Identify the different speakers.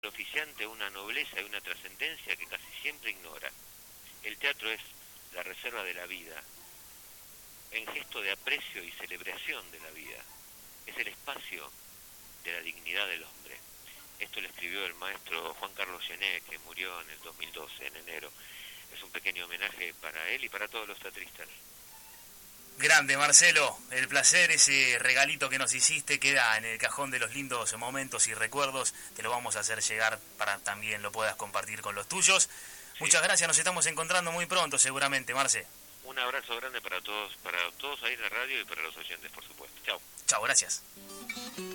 Speaker 1: oficiante una nobleza y una trascendencia que casi siempre ignora. El teatro es la reserva de la vida, en gesto de aprecio y celebración de la vida. Es el espacio de la dignidad del hombre. Esto lo escribió el maestro Juan Carlos Gené, que murió en el 2012, en enero. Es un pequeño homenaje para él y para todos los teatristas.
Speaker 2: Grande, Marcelo, el placer, ese regalito que nos hiciste queda en el cajón de los lindos momentos y recuerdos. Te lo vamos a hacer llegar para también lo puedas compartir con los tuyos. Sí. Muchas gracias, nos estamos encontrando muy pronto seguramente, Marce.
Speaker 1: Un abrazo grande para todos ahí en la radio y para los oyentes, por supuesto. Chao.
Speaker 2: Chao, gracias.